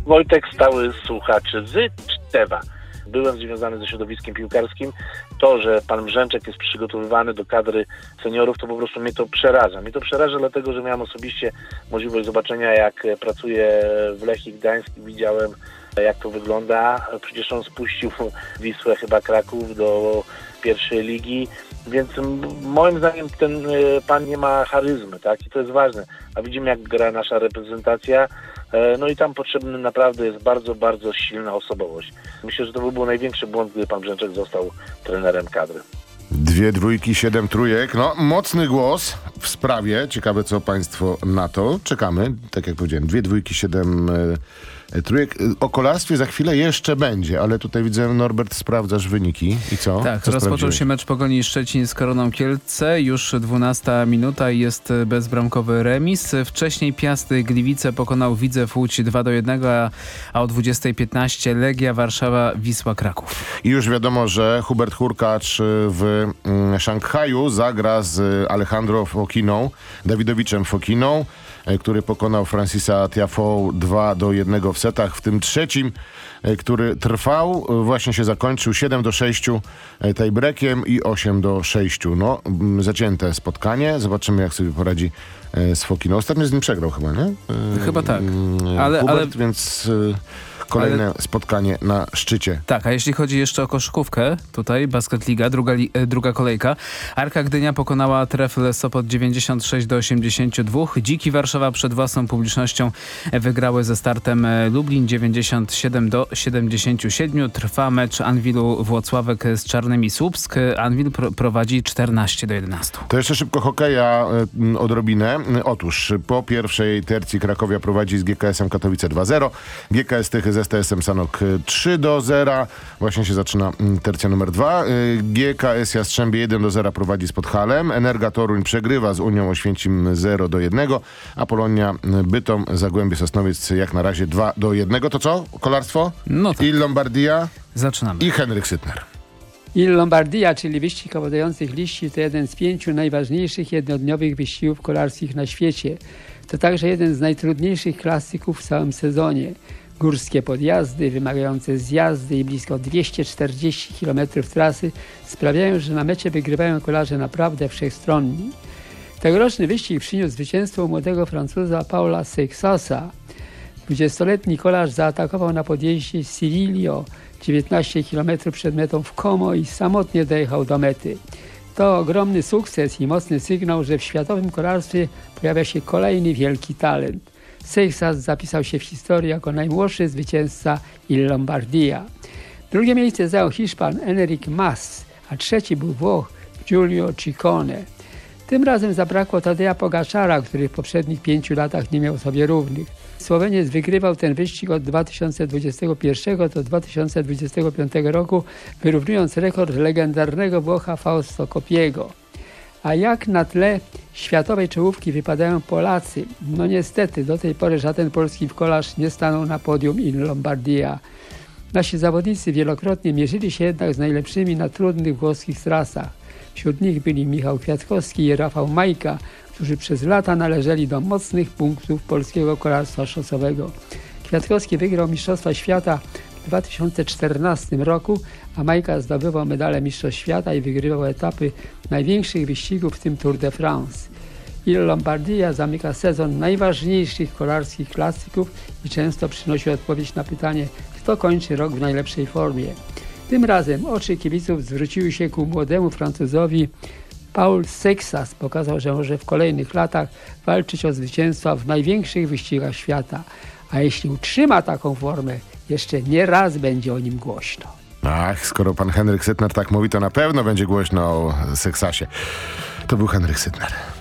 Wojtek, stały słuchacz z Cztewa. Byłem związany ze środowiskiem piłkarskim. To, że pan Brzęczek jest przygotowywany do kadry seniorów, to po prostu mnie to przeraża. Mnie to przeraża dlatego, że miałem osobiście możliwość zobaczenia, jak pracuje w Lechii Gdańsk. Widziałem, jak to wygląda. Przecież on spuścił Wisłę chyba Kraków do pierwszej ligi, więc moim zdaniem ten pan nie ma charyzmy, tak? I to jest ważne. A widzimy, jak gra nasza reprezentacja. No i tam potrzebny naprawdę jest bardzo, bardzo silna osobowość. Myślę, że to by był największy błąd, gdyby pan Brzęczek został trenerem kadry. 2 dwójki, 7 trójek. No, mocny głos w sprawie. Ciekawe, co państwo na to. Czekamy. Tak jak powiedziałem, 2 dwójki, 7 trójek. O kolarstwie za chwilę jeszcze będzie, ale tutaj widzę, Norbert, sprawdzasz wyniki. I co? Tak, co rozpoczął się mecz Pogoni Szczecin z Koroną Kielce. Już 12 minuta i jest bezbramkowy remis. Wcześniej Piast Gliwice pokonał Widzew Łódź 2-1, a o 20:15 Legia Warszawa Wisła Kraków. I już wiadomo, że Hubert Hurkacz w Szanghaju zagra z Alejandro Fokiną, Dawidowiczem Fokiną, który pokonał Francisa Tiafoe 2-1 w setach. W tym trzecim, który trwał, właśnie się zakończył 7-6 tiebreakiem i 8-6. No, zacięte spotkanie. Zobaczymy, jak sobie poradzi z Fokiną. Ostatnio z nim przegrał chyba, nie? Chyba tak. Hubert, więc kolejne spotkanie na szczycie. Tak, a jeśli chodzi jeszcze o koszykówkę, tutaj Basket Liga, druga kolejka. Arka Gdynia pokonała Trefl Sopot 96-82. Dziki Warszawa przed własną publicznością wygrały ze Startem Lublin 97-77. Trwa mecz Anwilu Włocławek z Czarnymi Słupsk. Anwil prowadzi 14-11. To jeszcze szybko hokeja odrobinę. Otóż po pierwszej tercji Krakowia prowadzi z GKS-em Katowice 2-0. GKS Tychy z STS-em Sanok 3-0. Właśnie się zaczyna tercja numer 2. GKS Jastrzębie 1-0 prowadzi z Podhalem. Energa Toruń przegrywa z Unią Oświęcim 0-1. A Polonia Bytom Zagłębie Sosnowiec jak na razie 2-1. To co? Kolarstwo? No tak. I Lombardia. Zaczynamy. I Henryk Sytner. Il Lombardia, czyli wyścig obwodujących liści, to jeden z 5 najważniejszych jednodniowych wyścigów kolarskich na świecie. To także jeden z najtrudniejszych klasyków w całym sezonie. Górskie podjazdy, wymagające zjazdy i blisko 240 km trasy sprawiają, że na mecie wygrywają kolarze naprawdę wszechstronni. Tegoroczny wyścig przyniósł zwycięstwo młodego Francuza Paula Seixasa. 20-letni kolarz zaatakował na podjeździe Cirillo 19 km przed metą w Como i samotnie dojechał do mety. To ogromny sukces i mocny sygnał, że w światowym kolarstwie pojawia się kolejny wielki talent. Seixas zapisał się w historii jako najmłodszy zwycięzca Il Lombardia. Drugie miejsce zajął Hiszpan Enric Mas, a trzeci był Włoch Giulio Ciccone. Tym razem zabrakło Tadeja Pogaczara, który w poprzednich 5 latach nie miał sobie równych. Słoweniec wygrywał ten wyścig od 2021 do 2025 roku, wyrównując rekord legendarnego Włocha Fausto Coppiego. A jak na tle światowej czołówki wypadają Polacy? No niestety, do tej pory żaden polski kolarz nie stanął na podium Il Lombardia. Nasi zawodnicy wielokrotnie mierzyli się jednak z najlepszymi na trudnych włoskich trasach. Wśród nich byli Michał Kwiatkowski i Rafał Majka, którzy przez lata należeli do mocnych punktów polskiego kolarstwa szosowego. Kwiatkowski wygrał Mistrzostwa Świata w 2014 roku, a Majka zdobywał medale Mistrzostw Świata i wygrywał etapy największych wyścigów, w tym Tour de France. Il Lombardia zamyka sezon najważniejszych kolarskich klasyków i często przynosi odpowiedź na pytanie, kto kończy rok w najlepszej formie. Tym razem oczy kibiców zwróciły się ku młodemu Francuzowi. Paul Seixas pokazał, że może w kolejnych latach walczyć o zwycięstwa w największych wyścigach świata. A jeśli utrzyma taką formę, jeszcze nie raz będzie o nim głośno. Ach, skoro pan Henryk Sytner tak mówi, to na pewno będzie głośno o Seixasie. To był Henryk Sytner.